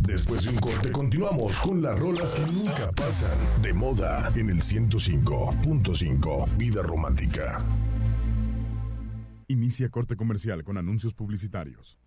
Después de un corte continuamos con las rolas que nunca pasan de moda en el 105.5 Vida Romántica. Inicia corte comercial con anuncios publicitarios.